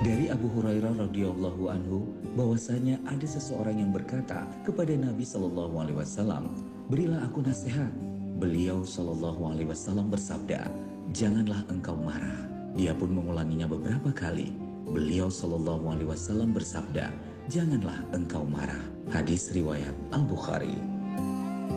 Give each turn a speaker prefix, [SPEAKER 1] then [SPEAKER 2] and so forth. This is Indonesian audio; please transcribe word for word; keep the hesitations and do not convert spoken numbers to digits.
[SPEAKER 1] Dari Abu Hurairah radhiyallahu anhu bahwasanya ada seseorang yang berkata kepada Nabi Shallallahu Alaihi Wasallam, berilah aku nasihat. Beliau Shallallahu Alaihi Wasallam bersabda, janganlah engkau marah. Dia pun mengulanginya beberapa kali. Beliau Shallallahu Alaihi Wasallam bersabda, janganlah engkau marah. Hadis riwayat Al Bukhari.